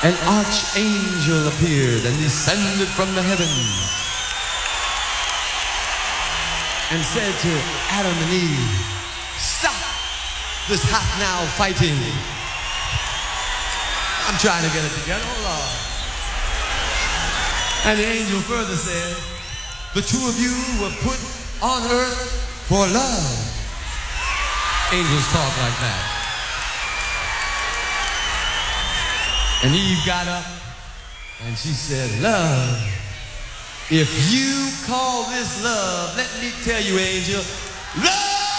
An archangel appeared and descended from the heavens and said to Adam and Eve, "Stop this hot now fighting. I'm trying to get it together, hold on." And the angel further said, "The two of you were put on earth for love." Angels talk like that. And Eve got up and she said, "Love, if you call this love, let me tell you, angel, love